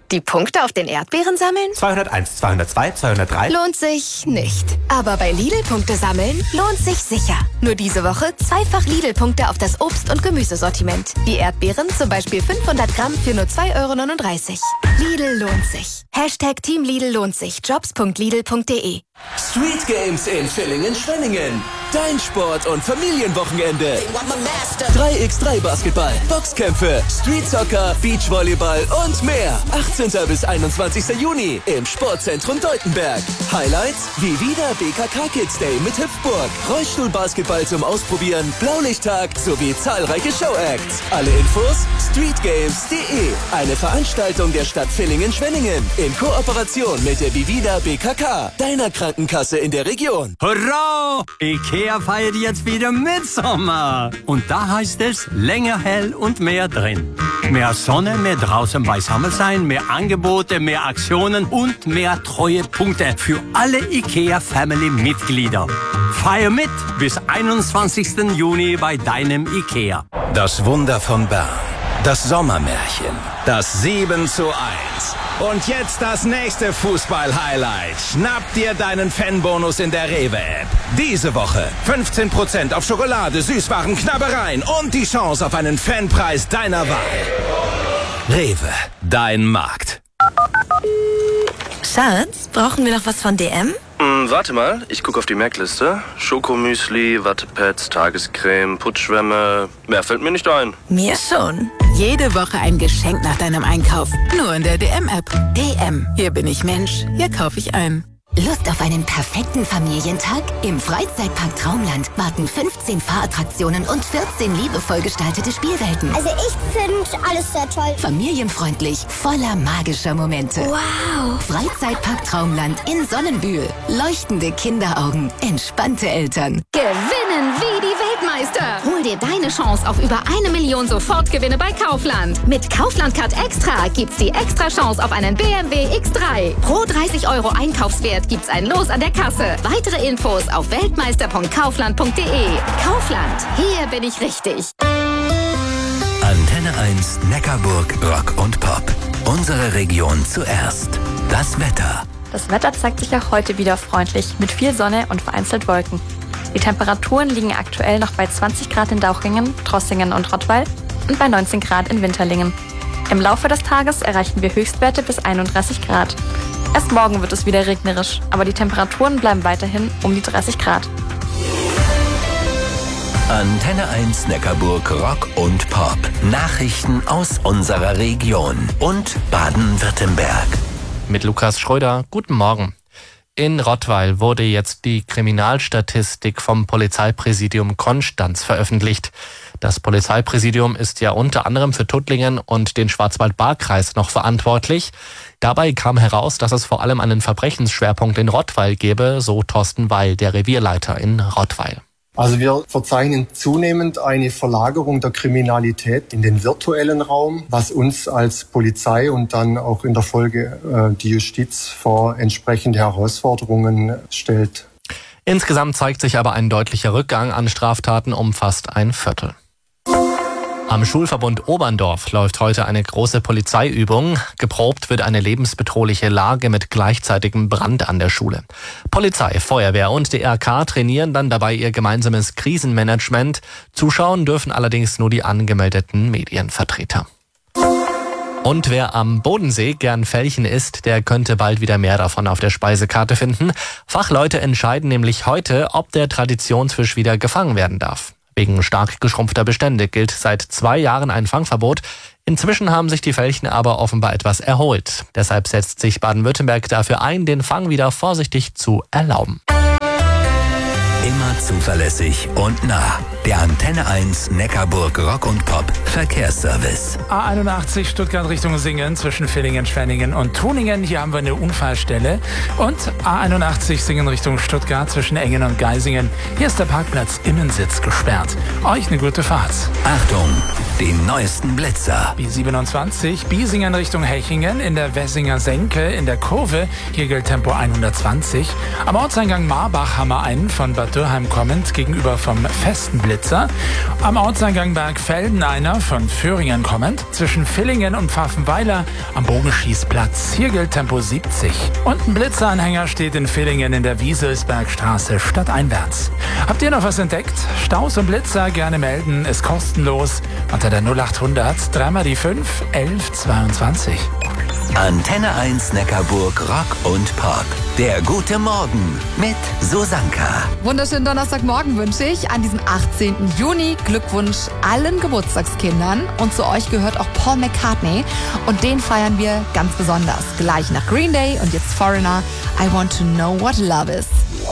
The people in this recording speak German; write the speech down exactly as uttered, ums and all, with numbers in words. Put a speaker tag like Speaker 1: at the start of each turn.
Speaker 1: Die Punkte auf den Erdbeeren sammeln?
Speaker 2: zweihunderteins, zweihundertzwei, zweihundertdrei.
Speaker 1: Lohnt sich nicht. Aber bei Lidl-Punkte sammeln lohnt sich sicher. Nur diese Woche zweifach Lidl-Punkte auf das Obst- und Gemüsesortiment. Die Erdbeeren zum Beispiel fünfhundert Gramm für nur zwei Euro neununddreißig. Lidl lohnt sich. Hashtag Team Lidl lohnt sich. Jobs punkt lidl punkt de.
Speaker 3: Street Games in Villingen-Schwenningen. Dein Sport- und Familienwochenende. drei gegen drei Basketball, Boxkämpfe, Street Soccer, Beachvolleyball und mehr. achtzehnten bis einundzwanzigsten Juni im Sportzentrum Deutenberg. Highlights wie wieder B K K Kids Day mit Hüpfburg, Rollstuhlbasketball zum Ausprobieren, Blaulichttag sowie zahlreiche Showacts. Alle Infos streetgames punkt de. Eine Veranstaltung der Stadt Villingen-Schwenningen in Kooperation mit der Vivida B K K, deiner Krankenkasse in der Region.
Speaker 4: Hurra! IKEA feiert jetzt wieder Mitsommer. Und da heißt es länger hell und mehr drin. Mehr Sonne, mehr draußen beisammen sein, mehr Angebote, mehr Aktionen und mehr Treuepunkte für alle IKEA-Family-Mitglieder. Feier mit bis einundzwanzigsten Juni bei deinem IKEA.
Speaker 5: Das Wunder von Bern. Das Sommermärchen. Das sieben zu eins. Und jetzt das nächste Fußball-Highlight. Schnapp dir deinen Fanbonus in der Rewe-App. Diese Woche fünfzehn Prozent auf Schokolade, Süßwaren, Knabbereien und die Chance auf einen Fanpreis deiner Wahl. Rewe, dein Markt.
Speaker 1: Schatz, brauchen wir noch was von D M?
Speaker 6: Hm, warte mal, ich gucke auf die Merkliste. Schokomüsli, Wattepads, Tagescreme, Putzschwämme. Mehr fällt mir nicht ein.
Speaker 1: Mir schon.
Speaker 7: Jede Woche ein Geschenk nach deinem Einkauf. Nur in der D M-App. D M. Hier bin ich Mensch. Hier kaufe ich ein.
Speaker 8: Lust auf einen perfekten Familientag? Im Freizeitpark Traumland warten fünfzehn Fahrattraktionen und vierzehn liebevoll gestaltete Spielwelten.
Speaker 9: Also ich finde alles sehr toll.
Speaker 8: Familienfreundlich, voller magischer Momente.
Speaker 9: Wow!
Speaker 8: Freizeitpark Traumland in Sonnenbühl. Leuchtende Kinderaugen, entspannte Eltern.
Speaker 10: Gewinnen wie die Weltmeister. Hol dir deine Chance auf über eine Million Sofortgewinne bei Kaufland. Mit Kaufland Card Extra gibt's die extra Chance auf einen B M W X drei. Pro dreißig Euro Einkaufswert gibt's ein Los an der Kasse. Weitere Infos auf weltmeister punkt kaufland punkt de. Kaufland, hier bin ich richtig.
Speaker 5: Antenne eins Neckarburg Rock und Pop. Unsere Region zuerst. Das Wetter.
Speaker 11: Das Wetter zeigt sich auch heute wieder freundlich mit viel Sonne und vereinzelt Wolken. Die Temperaturen liegen aktuell noch bei zwanzig Grad in Dauchringen, Trossingen und Rottweil und bei neunzehn Grad in Winterlingen. Im Laufe des Tages erreichen wir Höchstwerte bis einunddreißig Grad. Erst morgen wird es wieder regnerisch, aber die Temperaturen bleiben weiterhin um die dreißig Grad.
Speaker 5: Antenne eins Neckarburg Rock und Pop. Nachrichten aus unserer Region und Baden-Württemberg.
Speaker 12: Mit Lukas Schröder, guten Morgen. In Rottweil wurde jetzt die Kriminalstatistik vom Polizeipräsidium Konstanz veröffentlicht. Das Polizeipräsidium ist ja unter anderem für Tuttlingen und den Schwarzwald-Baar-Kreis noch verantwortlich. Dabei kam heraus, dass es vor allem einen Verbrechensschwerpunkt in Rottweil gebe, so Thorsten Weil, der Revierleiter in Rottweil.
Speaker 13: Also wir verzeichnen zunehmend eine Verlagerung der Kriminalität in den virtuellen Raum, was uns als Polizei und dann auch in der Folge äh, die Justiz vor entsprechende Herausforderungen stellt.
Speaker 12: Insgesamt zeigt sich aber ein deutlicher Rückgang an Straftaten um fast ein Viertel. Am Schulverbund Oberndorf läuft heute eine große Polizeiübung. Geprobt wird eine lebensbedrohliche Lage mit gleichzeitigem Brand an der Schule. Polizei, Feuerwehr und D R K trainieren dann dabei ihr gemeinsames Krisenmanagement. Zuschauen dürfen allerdings nur die angemeldeten Medienvertreter. Und wer am Bodensee gern Felchen isst, der könnte bald wieder mehr davon auf der Speisekarte finden. Fachleute entscheiden nämlich heute, ob der Traditionsfisch wieder gefangen werden darf. Wegen stark geschrumpfter Bestände gilt seit zwei Jahren ein Fangverbot. Inzwischen haben sich die Felchen aber offenbar etwas erholt. Deshalb setzt sich Baden-Württemberg dafür ein, den Fang wieder vorsichtig zu erlauben.
Speaker 5: Immer zuverlässig und nah. Der Antenne eins Neckarburg Rock und Pop Verkehrsservice.
Speaker 14: A einundachtzig Stuttgart Richtung Singen zwischen Villingen, Schwenningen und Tuningen. Hier haben wir eine Unfallstelle. Und A einundachtzig Singen Richtung Stuttgart zwischen Engen und Geisingen. Hier ist der Parkplatz Immensitz gesperrt. Euch eine gute Fahrt.
Speaker 5: Achtung! den neuesten Blitzer.
Speaker 14: B siebenundzwanzig, Biesingen Richtung Hechingen in der Wessinger Senke in der Kurve. Hier gilt Tempo hundertzwanzig. Am Ortseingang Marbach haben wir einen von Bad Dürheim kommend gegenüber vom festen Blitzer. Am Ortseingang Bergfelden einer von Föhringen kommend zwischen Villingen und Pfaffenweiler am Bogenschießplatz. Hier gilt Tempo siebzig. Und ein Blitzeranhänger steht in Villingen in der Wieselsbergstraße stadteinwärts. Habt ihr noch was entdeckt? Staus und Blitzer gerne melden, ist kostenlos unter der null achthundert dreimal die fünf elf zweiundzwanzig.
Speaker 5: Antenne eins Neckarburg Rock und Pop. Der gute Morgen mit Susanka.
Speaker 15: Wunderschönen Donnerstagmorgen wünsche ich an diesem achtzehnten Juni. Glückwunsch allen Geburtstagskindern. Und zu euch gehört auch Paul McCartney. Und den feiern wir ganz besonders. Gleich nach Green Day und jetzt Foreigner. I want to know what love is.